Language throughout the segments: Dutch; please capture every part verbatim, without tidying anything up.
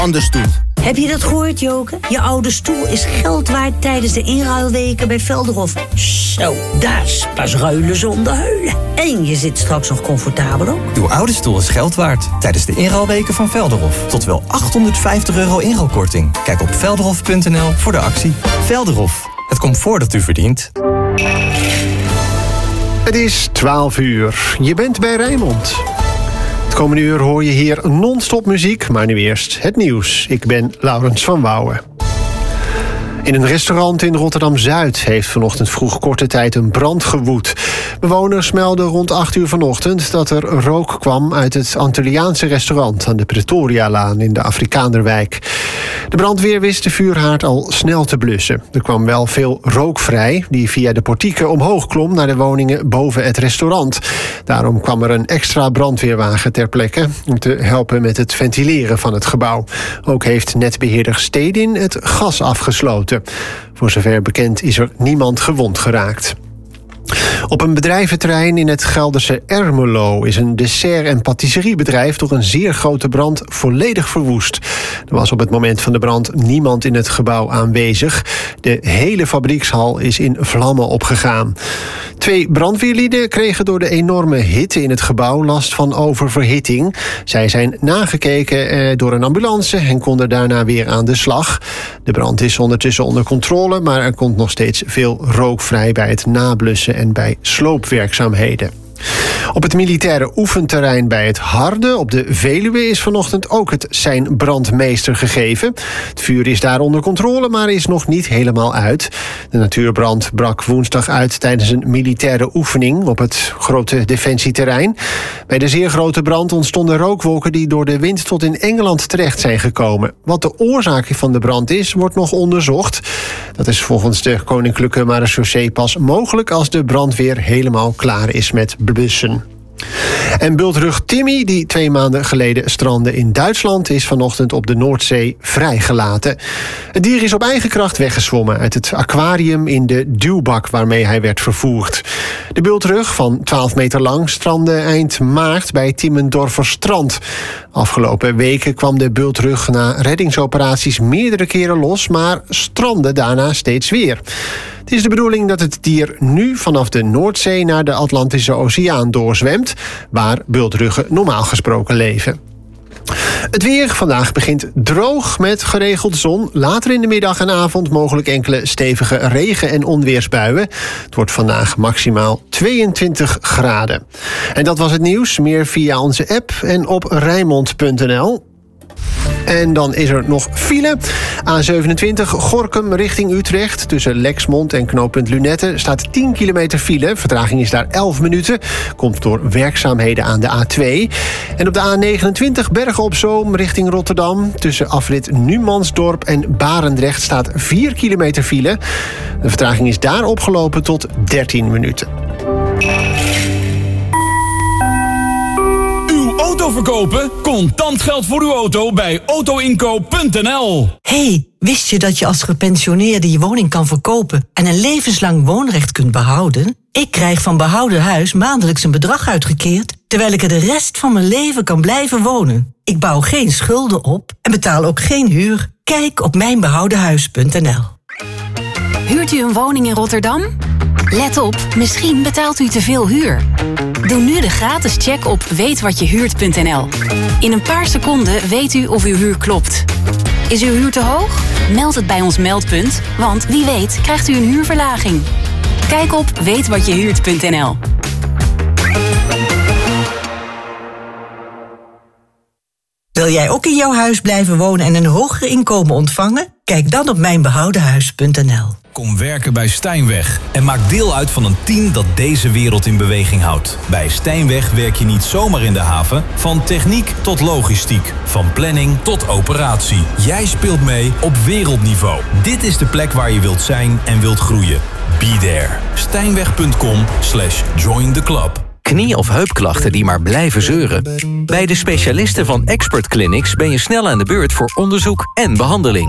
anders doet. Heb je dat gehoord, Joke? Je oude stoel is geld waard tijdens de inruilweken bij Velderhof. Zo, dat is pas ruilen zonder huilen. En je zit straks nog comfortabel op. Uw oude stoel is geld waard tijdens de inruilweken van Velderhof. Tot wel achthonderdvijftig euro inruilkorting. Kijk op velderhof punt n l voor de actie. Velderhof, het comfort dat u verdient. Het is twaalf uur. Je bent bij Rijnmond. Het komende uur hoor je hier non-stop muziek, maar nu eerst het nieuws. Ik ben Laurens van Wouwen. In een restaurant in Rotterdam-Zuid heeft vanochtend vroeg korte tijd een brand gewoed. Bewoners melden rond acht uur vanochtend dat er rook kwam uit het Antilliaanse restaurant aan de Pretorialaan in de Afrikaanderwijk. De brandweer wist de vuurhaard al snel te blussen. Er kwam wel veel rook vrij, die via de portieken omhoog klom naar de woningen boven het restaurant. Daarom kwam er een extra brandweerwagen ter plekke om te helpen met het ventileren van het gebouw. Ook heeft netbeheerder Stedin het gas afgesloten. Voor zover bekend is er niemand gewond geraakt. Op een bedrijventerrein in het Gelderse Ermelo is een dessert- en patisseriebedrijf door een zeer grote brand volledig verwoest. Er was op het moment van de brand niemand in het gebouw aanwezig. De hele fabriekshal is in vlammen opgegaan. Twee brandweerlieden kregen door de enorme hitte in het gebouw last van oververhitting. Zij zijn nagekeken eh, door een ambulance en konden daarna weer aan de slag. De brand is ondertussen onder controle, maar er komt nog steeds veel rook vrij bij het nablussen en bij sloopwerkzaamheden. Op het militaire oefenterrein bij het Harde op de Veluwe is vanochtend ook het sein brandmeester gegeven. Het vuur is daar onder controle, maar is nog niet helemaal uit. De natuurbrand brak woensdag uit tijdens een militaire oefening op het grote defensieterrein. Bij de zeer grote brand ontstonden rookwolken die door de wind tot in Engeland terecht zijn gekomen. Wat de oorzaak van de brand is, wordt nog onderzocht. Dat is volgens de Koninklijke Marechaussee pas mogelijk als de brandweer helemaal klaar is met blussen. En bultrug Timmy, die twee maanden geleden strandde in Duitsland, is vanochtend op de Noordzee vrijgelaten. Het dier is op eigen kracht weggezwommen uit het aquarium in de duwbak waarmee hij werd vervoerd. De bultrug van twaalf meter lang strandde eind maart bij Timmendorferstrand. Afgelopen weken kwam de bultrug na reddingsoperaties meerdere keren los, maar strandde daarna steeds weer. Het is de bedoeling dat het dier nu vanaf de Noordzee naar de Atlantische Oceaan doorzwemt, waar bultruggen normaal gesproken leven. Het weer vandaag begint droog met geregeld zon. Later in de middag en avond mogelijk enkele stevige regen- en onweersbuien. Het wordt vandaag maximaal tweeëntwintig graden. En dat was het nieuws. Meer via onze app en op rijnmond punt n l. En dan is er nog file. A zevenentwintig Gorinchem richting Utrecht. Tussen Lexmond en knooppunt Lunette staat tien kilometer file. Vertraging is daar elf minuten. Komt door werkzaamheden aan de A twee. En op de A negenentwintig Bergen op Zoom richting Rotterdam. Tussen afrit Numansdorp en Barendrecht staat vier kilometer file. De vertraging is daar opgelopen tot dertien minuten. Auto verkopen? Contant geld voor uw auto bij auto inkoop punt n l. Hey, wist je dat je als gepensioneerde je woning kan verkopen en een levenslang woonrecht kunt behouden? Ik krijg van Behouden Huis maandelijks een bedrag uitgekeerd, terwijl ik er de rest van mijn leven kan blijven wonen. Ik bouw geen schulden op en betaal ook geen huur. Kijk op mijn behouden huis punt n l. Huurt u een woning in Rotterdam? Let op, misschien betaalt u te veel huur. Doe nu de gratis check op weet wat je huurt punt n l. In een paar seconden weet u of uw huur klopt. Is uw huur te hoog? Meld het bij ons meldpunt, want wie weet krijgt u een huurverlaging. Kijk op weet wat je huurt punt n l. Wil jij ook in jouw huis blijven wonen en een hoger inkomen ontvangen? Kijk dan op mijn behouden huis punt n l. Kom werken bij Stijnweg en maak deel uit van een team dat deze wereld in beweging houdt. Bij Stijnweg werk je niet zomaar in de haven. Van techniek tot logistiek, van planning tot operatie. Jij speelt mee op wereldniveau. Dit is de plek waar je wilt zijn en wilt groeien. Be there. Stijnweg punt com slash join the club. Knie- of heupklachten die maar blijven zeuren? Bij de specialisten van Expert Clinics ben je snel aan de beurt voor onderzoek en behandeling.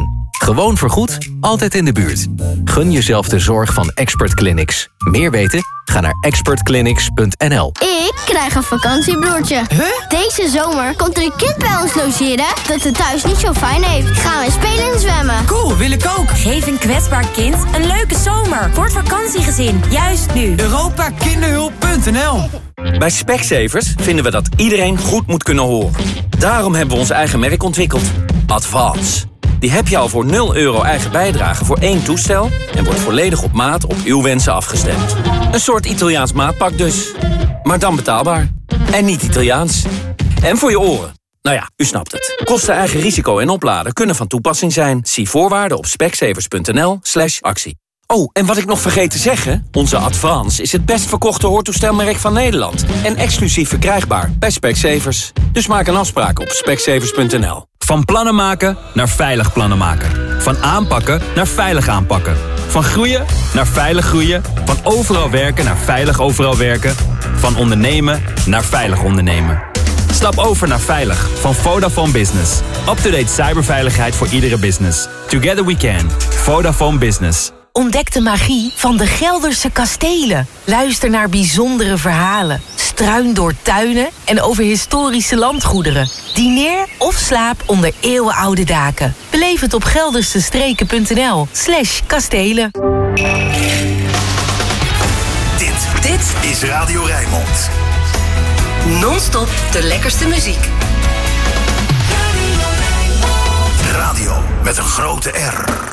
Gewoon vergoed, altijd in de buurt. Gun jezelf de zorg van Expert Clinics. Meer weten? Ga naar expert clinics punt n l. Ik krijg een vakantiebroertje. Huh? Deze zomer komt er een kind bij ons logeren dat het thuis niet zo fijn heeft. Gaan we spelen en zwemmen. Cool, wil ik ook. Geef een kwetsbaar kind een leuke zomer. Voor het vakantiegezin, juist nu. Europa Kinderhulp punt n l. Bij Specsavers vinden we dat iedereen goed moet kunnen horen. Daarom hebben we ons eigen merk ontwikkeld. Advance. Die heb je al voor nul euro eigen bijdrage voor één toestel en wordt volledig op maat op uw wensen afgestemd. Een soort Italiaans maatpak dus. Maar dan betaalbaar. En niet Italiaans. En voor je oren. Nou ja, u snapt het. Kosten, eigen risico en opladen kunnen van toepassing zijn. Zie voorwaarden op specsavers punt n l slash actie. Oh, en wat ik nog vergeet te zeggen, onze Advance is het best verkochte hoortoestelmerk van Nederland. En exclusief verkrijgbaar bij Specsavers. Dus maak een afspraak op specsavers punt n l. Van plannen maken naar veilig plannen maken. Van aanpakken naar veilig aanpakken. Van groeien naar veilig groeien. Van overal werken naar veilig overal werken. Van ondernemen naar veilig ondernemen. Stap over naar Veilig van Vodafone Business. Up-to-date cyberveiligheid voor iedere business. Together we can. Vodafone Business. Ontdek de magie van de Gelderse kastelen. Luister naar bijzondere verhalen. Struin door tuinen en over historische landgoederen. Dineer of slaap onder eeuwenoude daken. Beleef het op geldersestreken punt n l slash kastelen. Dit, dit is Radio Rijnmond. Non-stop de lekkerste muziek. Radio met een grote R.